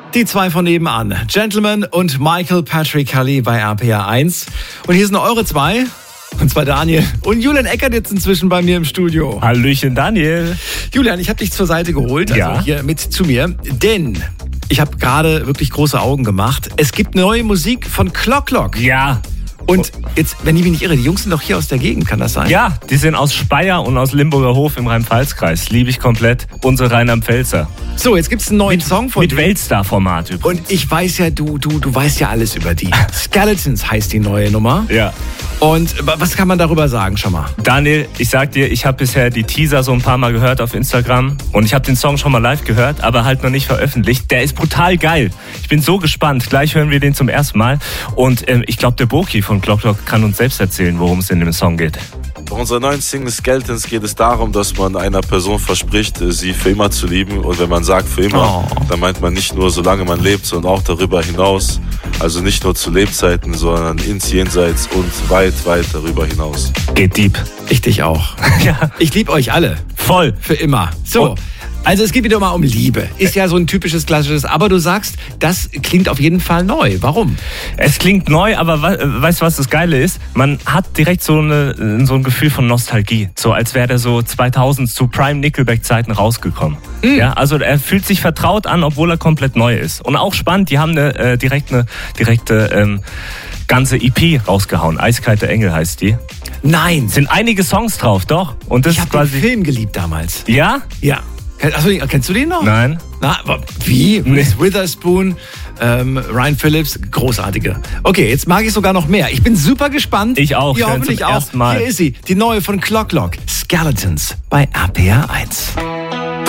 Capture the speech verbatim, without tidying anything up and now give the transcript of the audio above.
Die zwei von nebenan. Gentleman und Michael Patrick Kelly bei R P R eins. Und hier sind eure zwei. Und zwar Daniel und Julian Eckert jetzt inzwischen bei mir im Studio. Hallöchen Daniel. Julian, ich habe dich zur Seite geholt, also Ja. hier mit zu mir. Denn ich habe gerade wirklich große Augen gemacht. Es gibt neue Musik von Clock Clock. Ja. Und jetzt, wenn ich mich nicht irre, die Jungs sind doch hier aus der Gegend, kann das sein? Ja, die sind aus Speyer und aus Limburger Hof im Rhein-Pfalz-Kreis. Liebe ich komplett. Unsere Rheinland-Pfälzer. So, jetzt gibt's einen neuen Song von Mit denen. Weltstar-Format übrigens. Und ich weiß ja, du, du, du weißt ja alles über die. Skeletons heißt die neue Nummer. Ja. Und was kann man darüber sagen schon mal? Daniel, ich sag dir, ich habe bisher die Teaser so ein paar Mal gehört auf Instagram und ich habe den Song schon mal live gehört, aber halt noch nicht veröffentlicht. Der ist brutal geil. Ich bin so gespannt. Gleich hören wir den zum ersten Mal. Und ähm, ich glaube, der Boki von Clock Clock kann uns selbst erzählen, worum es in dem Song geht. Bei unserer neuen Single Skeletons geht es darum, dass man einer Person verspricht, sie für immer zu lieben. Und wenn man sagt für immer, Oh. dann meint man nicht nur, solange man lebt, sondern auch darüber hinaus. Also nicht nur zu Lebzeiten, sondern ins Jenseits und weit, weit darüber hinaus. Geht deep. Ich dich auch. Ja. Ich liebe euch alle. Voll. Für immer. So. Und- Also es geht wieder mal um Liebe. Ist ja so ein typisches klassisches, aber du sagst, das klingt auf jeden Fall neu. Warum? Es klingt neu, aber we weißt du, was das Geile ist? Man hat direkt so, eine, so ein Gefühl von Nostalgie. So als wäre der so zweitausend zu Prime Nickelback-Zeiten rausgekommen. Mm. Ja, also er fühlt sich vertraut an, obwohl er komplett neu ist. Und auch spannend, die haben eine, äh, direkt eine direkte ähm, ganze E P rausgehauen. Eiskalte Engel heißt die. Nein. Sind einige Songs drauf, doch. Und das Ich ist habe den quasi. Film geliebt damals. Ja? Ja. Achso, kennst du den noch? Nein. Na, aber wie? Reese Witherspoon, ähm, Ryan Phillips, großartige. Okay, jetzt mag ich sogar noch mehr. Ich bin super gespannt. Ich auch, Ihr ich höre hoffentlich zum auch. ersten Mal. Hier ist sie, die neue von Clock Clock, Skeletons bei R P R eins.